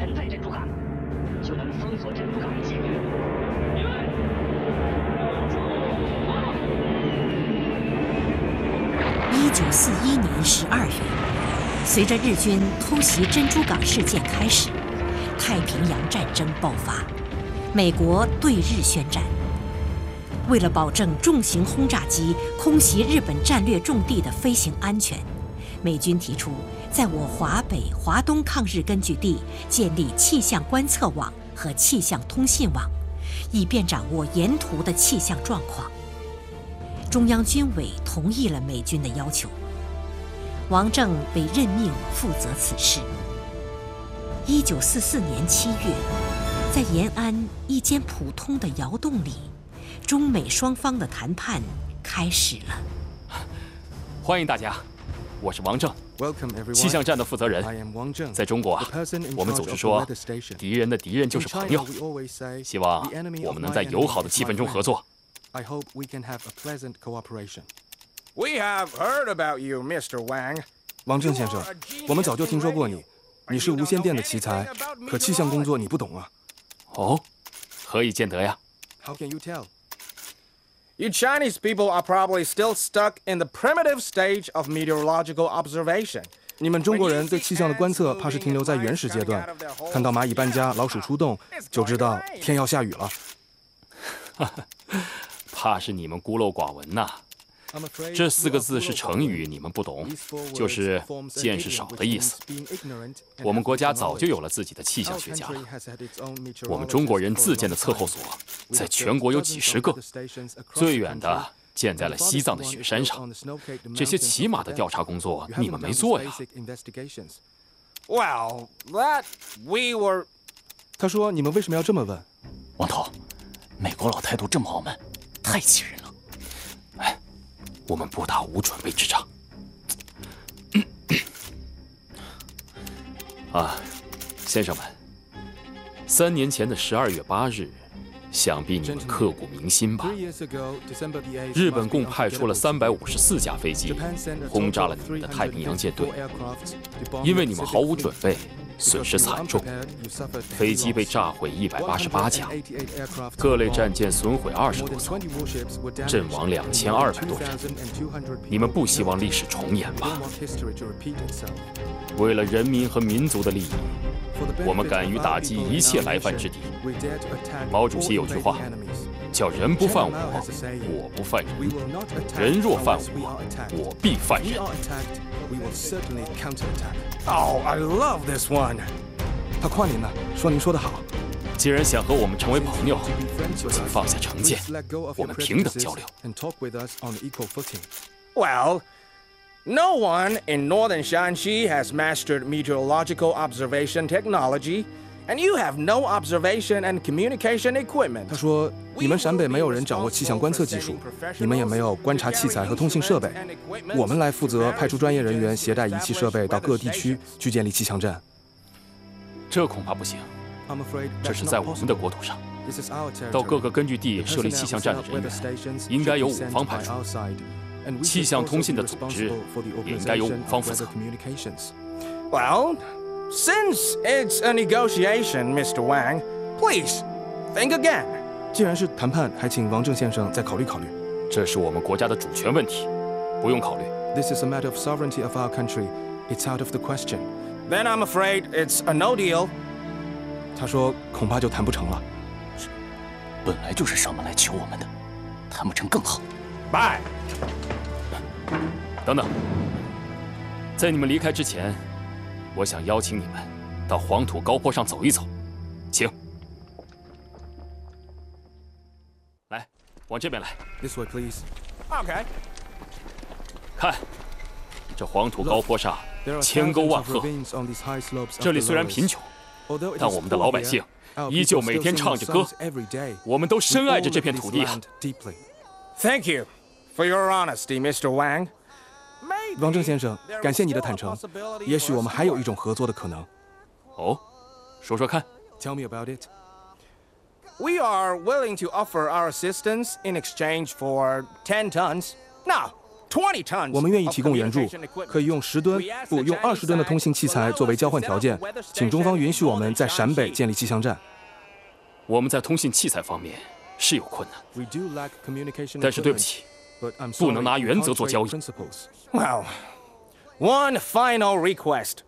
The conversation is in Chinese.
潜在珍珠港，就能封锁珍珠港的界域。预备。 1941年12月，随着日军偷袭珍珠港事件开始，太平洋战争爆发，美国对日宣战。为了保证重型轰炸机空袭日本战略重地的飞行安全，美军提出在我华北、华东抗日根据地建立气象观测网和气象通信网，以便掌握沿途的气象状况。中央军委同意了美军的要求，王震被任命负责此事。1944年7月，在延安一间普通的窑洞里，中美双方的谈判开始了。 欢迎大家，我是王震，气象站的负责人。在中国啊，我们总是说敌人的敌人就是朋友，希望我们能在友好的气氛中合作。 I hope we can have a pleasant cooperation. We have heard about you, Mr. Wang. 王震先生，我们早就听说过你，你是无线电的奇才，可气象工作你不懂啊。 哦，何以见得呀？ How can you tell? You Chinese people are probably still stuck in the primitive stage of meteorological observation. 你们中国人对气象的观测怕是停留在原始阶段，看到蚂蚁搬家、老鼠出洞，就知道天要下雨了。 怕是你们孤陋寡闻呐。这4个字是成语，你们不懂，就是见识少的意思。我们国家早就有了自己的气象学家了。我们中国人自建的测候所，在全国有几十个，最远的建在了西藏的雪山上。这些起码的调查工作，你们没做呀。 Well, that we were. 他说：“你们为什么要这么问？” 王头，美国佬态度这么傲慢，太气人了。 哎，我们不打无准备之仗。啊，先生们，3年前的12月8日，想必你们刻骨铭心吧？日本共派出了354架飞机，轰炸了你们的太平洋舰队。因为你们毫无准备，损失惨重，飞机被炸毁188架，各类战舰损毁20多艘，阵亡2200多人。你们不希望历史重演吧？为了人民和民族的利益，我们敢于打击一切来犯之敌。毛主席有句话，叫人不犯我，我不犯人；人若犯我，我必犯人。 Oh, I love this one. 他夸您呢，说您说得好。 既然想和我们成为朋友，就请放下成见，我们平等交流。 Well, no one in northern Shanxi has mastered meteorological observation technology, and you have no observation and communication equipment. 他说，你们陕北没有人掌握气象观测技术，你们也没有观察器材和通信设备，我们来负责派出专业人员携带仪器设备到各地区去建立气象站。 这恐怕不行，这是在我们的国土上，到各个根据地设立气象站的人员应该由我方派出，气象通信的组织也应该由我方负责。 Well, since it's a negotiation, Mr. Wang, please think again. 既然是谈判，还請王震先生再考慮考慮。 这是我们国家的主权问题，不用考虑。 This is a matter of sovereignty of our country. It's out of the question. Then I'm afraid it's a no deal. 他说，恐怕就谈不成了。 本来就是上门来求我们的，谈不成更好。 Bye. 等等，在你们离开之前，我想邀请你们到黄土高坡上走一走，请。来，往这边来。 This way, please. Okay. 看，这黄土高坡上千沟万壑，这里虽然贫穷，但我们的老百姓依旧每天唱着歌，我们都深爱着这片土地啊。 Thank you for your honesty, Mr. Wang. 王震先生，感谢你的坦诚。也许我们还有一种合作的可能。 哦，说说看。 Tell me about it. We are willing to offer our assistance in exchange for 10 tons. No, 20 tons 我们愿意 of 提供援助， communication equipment. 可以用10吨 We ask 不 the 用 Chinese 20吨的通信器材作为交换条件 allow us to set up a weather， 请中方允许我们在陕北建立气象站。 我们在通信器材方面是有困难， We do lack communication 但是对不起， equipment, but I'm 不能拿 sorry, 原则做交易。 principles. Well, one final request.